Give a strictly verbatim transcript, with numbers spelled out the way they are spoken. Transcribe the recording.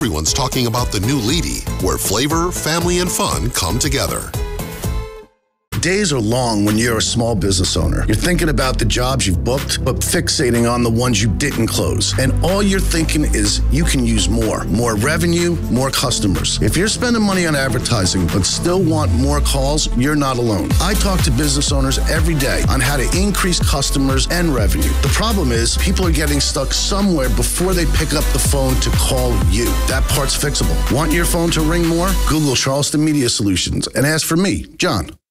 Everyone's talking about the new Leedy, where flavor, family, and fun come together. Days are long when you're a small business owner. You're thinking about the jobs you've booked, but fixating on the ones you didn't close. And all you're thinking is you can use more. More revenue, more customers. If you're spending money on advertising, but still want more calls, you're not alone. I talk to business owners every day on how to increase customers and revenue. The problem is people are getting stuck somewhere before they pick up the phone to call you. That part's fixable. Want your phone to ring more? Google Charleston Media Solutions and ask for me, John.